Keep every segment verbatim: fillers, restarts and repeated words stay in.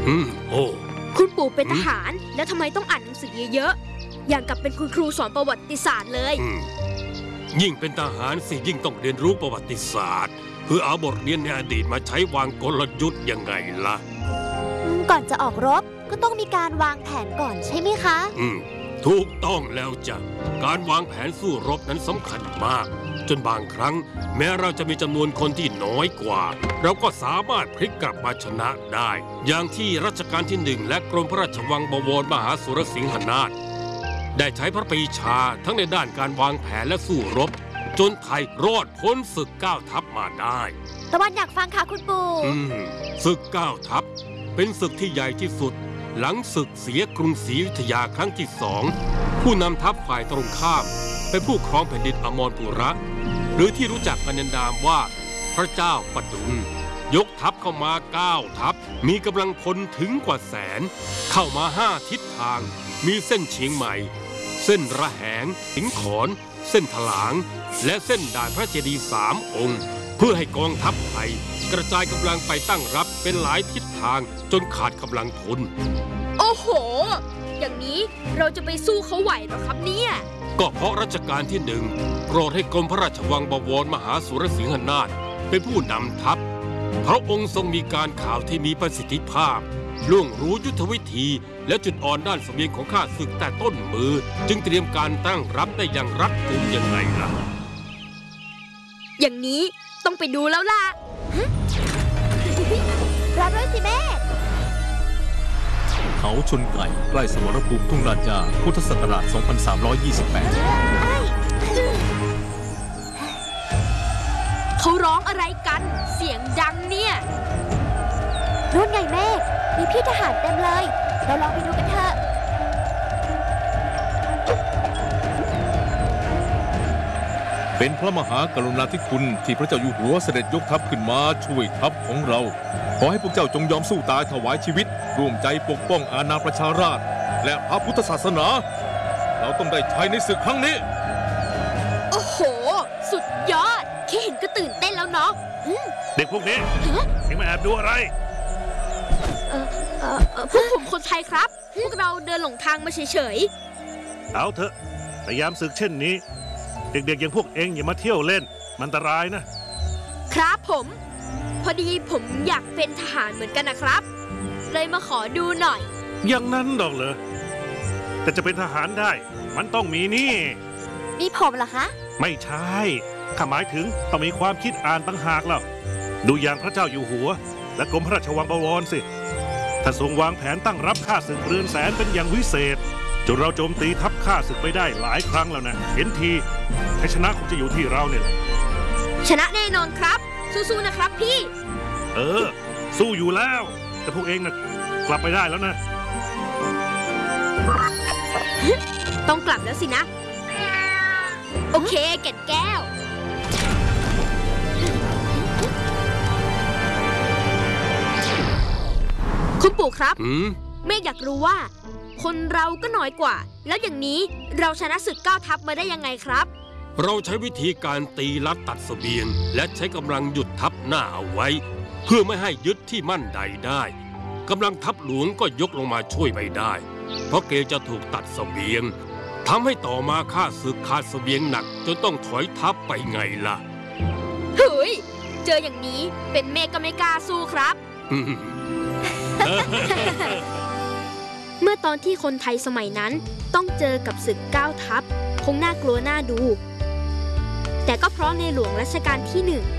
อืมโอ้คุณปู่เป็นทหารแล้วทำไมต้องอ่านหนังสือเยอะๆอย่างกับเป็นคุณครูสอนประวัติศาสตร์เลยยิ่งเป็นทหารสิยิ่งต้องเรียนรู้ประวัติศาสตร์เพื่อเอาบทเรียนในอดีตมาใช้วางกลยุทธ์ยังไงล่ะก่อนจะออกรบก็ต้องมีการวางแผนก่อนใช่ไหมคะอืมถูกต้องแล้วจ้ะการวางแผนสู้รบนั้นสำคัญมากจนบางครั้งแม้เราจะมีจำนวนคนที่น้อยกว่าเราก็สามารถพลิกกลับมาชนะได้อย่างที่รัชกาลที่หนึ่งและกรมพระราชวังบวรมหาสุรสิงหนาถได้ใช้พระปรีชาทั้งในด้านการวางแผนและสู้รบจนไทยรอดพ้นศึกเก้าทัพมาได้ตะวันอยากฟังค่ะคุณปู่อืมศึกเก้าทัพเป็นศึกที่ใหญ่ที่สุดหลังศึกเสียกรุงศรีอยุธยาครั้งที่สองผู้นำทัพฝ่ายตรงข้ามเป็นผู้ครองแผ่นดินอมรปุระหรือที่รู้จักกันในนามว่าพระเจ้าปดุลยกทัพเข้ามาเก้าทัพมีกำลังพลถึงกว่าแสนเข้ามาห้าทิศทางมีเส้นเชียงใหม่เส้นระแหงสิงขอนเส้นถลางและเส้นด่านพระเจดีย์สามองค์เพื่อให้กองทัพไทยกระจายกำลังไปตั้งรับเป็นหลายทิศทางจนขาดกำลังพลโอ้โหอย่างนี้เราจะไปสู้เขาไหวหรอครับเนี่ยก็เพราะรัชกาลที่หนึ่งโปรดให้กรมพระราชวังบวรมหาสุรสิงหนาถเป็นผู้นำทัพพระองค์ทรงมีการข่าวที่มีประสิทธิภาพล่วงรู้ยุทธวิธีและจุดอ่อนด้านเสบียงของข้าศึกแต่ต้นมือจึงเตรียมการตั้งรับได้อย่างรัดกุมยังไงล่ะอย่างนี้ต้องไปดูแล้วล่ะรับด้วยสิแม่เขาชนไก่ใกล้สมรภูมิทุ่งราชาพุทธศักราช สองพันสามร้อยยี่สิบแปดเขาร้องอะไรกันเสียงดังเนี่ยรุ่นไงแม่มีพี่ทหารเต็มเลยเราลองไปดูกันเถอะเป็นพระมหากรุณาธิคุณที่พระเจ้าอยู่หัวเสด็จยกทัพขึ้นมาช่วยทัพของเราขอให้พวกเจ้าจงยอมสู้ตายถวายชีวิตร่วมใจปกป้องอาณาประชาราษฎร์และพระพุทธศาสนาเราต้องได้ชัยในศึกครั้งนี้โอ้โหสุดยอดแค่เห็นก็ตื่นเต้นแล้วเนาะเด็กพวกนี้ยังมาแอบดูอะไรเออเออพวกผมคนไทยครับพวกเราเดินหลงทางมาเฉยๆเอาเถอะแต่ยามศึกเช่นนี้เด็กๆอย่างพวกเองอย่ามาเที่ยวเล่นมันอันตรายนะครับผมพอดีผมอยากเป็นทหารเหมือนกันนะครับเลยมาขอดูหน่อยอย่างนั้นดอกเหรอแต่จะเป็นทหารได้มันต้องมีนี่มีผมเหรอคะไม่ใช่ข้าหมายถึงต้องมีความคิดอ่านต่างหากแล้วดูอย่างพระเจ้าอยู่หัวและกรมพระราชวังบวรสิถ้าทรงวางแผนตั้งรับข้าศึกเรือนแสนเป็นอย่างวิเศษจนเราโจมตีทัพข้าศึกไปได้หลายครั้งแล้วนะเห็นทีให้ชนะคงจะอยู่ที่เราเนี่ยแหละชนะแน่นอนครับสู้ๆนะครับพี่เออสู้อยู่แล้วแต่พวกเองนะกลับไปได้แล้วนะต้องกลับแล้วสินะโอเคแก่นแก้วคุณปู่ครับแม่อยากรู้ว่าคนเราก็น้อยกว่าแล้วอย่างนี้เราชนะศึกเก้าทัพมาได้ยังไงครับเราใช้วิธีการตีลัดตัดเสบียงและใช้กำลังหยุดทัพหน้าเอาไว้เพื่อไม่ให้ยึดที่มั่นใดได้กำลังทัพหลวงก็ยกลงมาช่วยไม่ได้เพราะเกรงจะถูกตัดเสบียงทำให้ต่อมาข้าศึกขาดเสบียงหนักจนต้องถอยทัพไปไงล่ะเฮ้ยเจออย่างนี้เป็นเมฆก็ไม่กล้าสู้ครับ เมื่อตอนที่คนไทยสมัยนั้นต้องเจอกับศึกเก้าทัพคงน่ากลัวน่าดูแต่ก็เพราะในหลวงรัชกาลที่หนึ่ง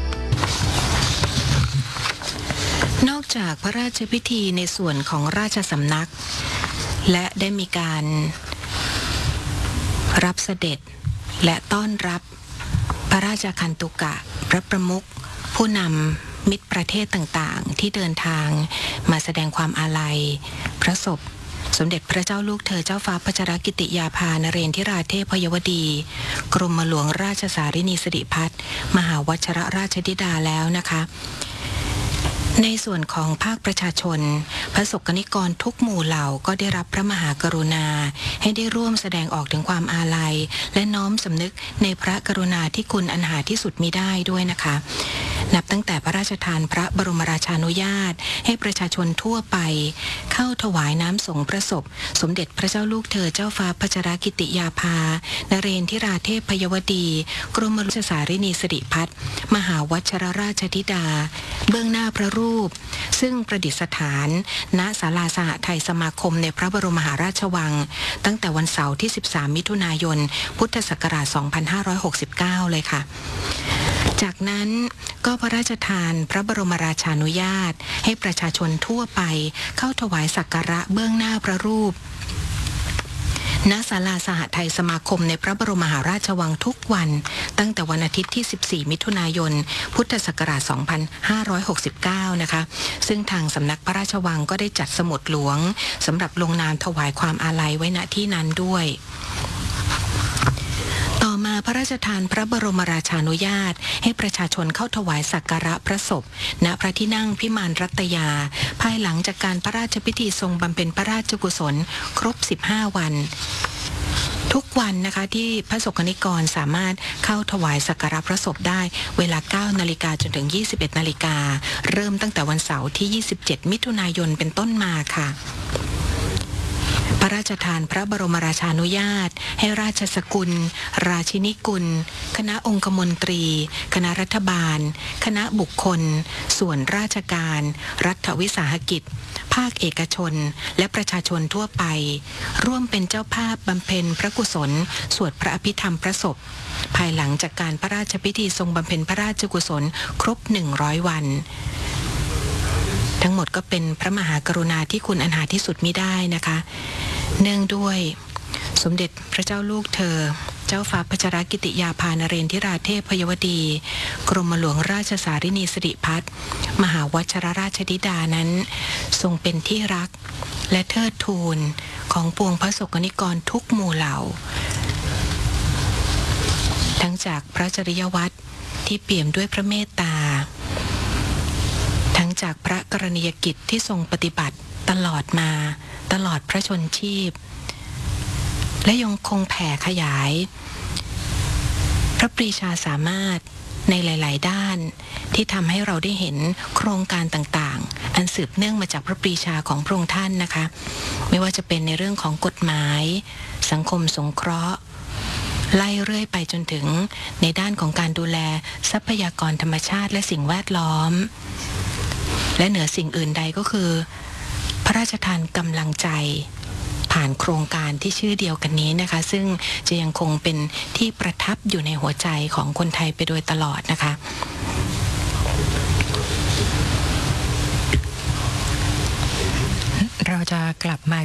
นอกจากพระราชพิธีในส่วนของราชสำนักและได้มีการรับเสด็จและต้อนรับพระราชคันตุกะพระประมุขผู้นำมิตรประเทศต่างๆที่เดินทางมาแสดงความอาลัยพระศพสมเด็จพระเจ้าลูกเธอเจ้าฟ้าพัชรกิติยาภานเรนทิราเทพยวดีกรมหลวงราชสารินีสิริพัฒน์มหาวชิรราชธิดาแล้วนะคะในส่วนของภาคประชาชนพระสงฆ์นิกรทุกหมู่เหล่าก็ได้รับพระมหากรุณาให้ได้ร่วมแสดงออกถึงความอาลัยและน้อมสำนึกในพระกรุณาธิคุณอันหาที่สุดมิได้ด้วยนะคะนับตั้งแต่พระราชทานพระบรมราชานุญาตให้ประชาชนทั่วไปเข้าถวายน้ำสงฆ์พระศพสมเด็จพระเจ้าลูกเธอเจ้าฟ้าพัชรกิติยาภานเรนทิราเทพพยวดีกรมราชสารินีสิริพัฒน์มหาวัชรราชธิดาเบื้องหน้าพระรูปซึ่งประดิษฐานณศาลาสหไทยสมาคมในพระบรมมหาราชวังตั้งแต่วันเสาร์ที่สิบสามมิถุนายนพุทธศักราชสองพันห้าร้อยหกสิบเก้าเลยค่ะจากนั้นก็พระราชทานพระบรมราชานุญาตให้ประชาชนทั่วไปเข้าถวายสักการะเบื้องหน้าพระรูปณศาลาสหไทยสมาคมในพระบรมมหาราชวังทุกวันตั้งแต่วันอาทิตย์ที่สิบสี่มิถุนายนพุทธศักราชสองพันห้าร้อยหกสิบเก้านะคะซึ่งทางสำนักพระราชวังก็ได้จัดสมุดหลวงสำหรับลงนามถวายความอาลัยไว้ณที่นั้นด้วยต่อมาพระราชทานพระบรมราชานุญาตให้ประชาชนเข้าถวายสักการะพระศพณพระที่นั่งพิมานรัตยาภายหลังจากการพระราชพิธีทรงบำเพ็ญพระราชกุศลครบสิบห้าวันทุกวันนะคะที่พระสงฆ์นิกรสามารถเข้าถวายสักการะพระศพได้เวลาเก้านาฬิกาจนถึงยี่สิบเอ็ดนาฬิกาเริ่มตั้งแต่วันเสาร์ที่ยี่สิบเจ็ดมิถุนายนเป็นต้นมาค่ะพระราชทานพระบรมราชานุญาตให้ราชสกุลราชินีกุลคณะองคมนตรีคณะรัฐบาลคณะบุคคลส่วนราชการรัฐวิสาหกิจภาคเอกชนและประชาชนทั่วไปร่วมเป็นเจ้าภาพบำเพ็ญพระกุศลสวดพระอภิธรรมพระศพภายหลังจากการพระราชพิธีทรงบำเพ็ญพระราชกุศลครบหนึ่งร้อยวันทั้งหมดก็เป็นพระมหากรุณาธิคุณอันหาที่สุดมิได้นะคะเนื่องด้วยสมเด็จพระเจ้าลูกเธอเจ้าฟ้าพัชรกิติยาภานเรนทิราเทพพยวดีกรมหลวงราชสารินีสิริพัฒน์มหาวัชรราชธิดานั้นทรงเป็นที่รักและเทิดทูนของปวงพระสงฆ์นิกรทุกหมู่เหล่าทั้งจากพระจริยวัตรที่เปี่ยมด้วยพระเมตตาทั้งจากพระกรณียกิจที่ทรงปฏิบัติตลอดมาตลอดพระชนชีพและยังคงแผ่ขยายพระปรีชาสามารถในหลายๆด้านที่ทำให้เราได้เห็นโครงการต่างๆอันสืบเนื่องมาจากพระปรีชาของพระองค์ท่านนะคะไม่ว่าจะเป็นในเรื่องของกฎหมายสังคมสงเคราะห์ไล่เรื่อยไปจนถึงในด้านของการดูแลทรัพยากรธรรมชาติและสิ่งแวดล้อมและเหนือสิ่งอื่นใดก็คือพระราชทานกำลังใจผ่านโครงการที่ชื่อเดียวกันนี้นะคะซึ่งจะยังคงเป็นที่ประทับอยู่ในหัวใจของคนไทยไปโดยตลอดนะคะเราจะกลับมา